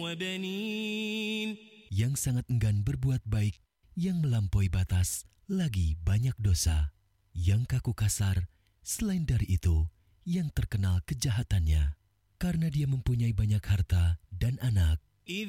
وبنين. Yang sangat enggan berbuat baik, yang melampaui batas, lagi banyak dosa. Yang kaku kasar, selain dari itu, yang terkenal kejahatannya. Karena dia mempunyai banyak harta dan anak.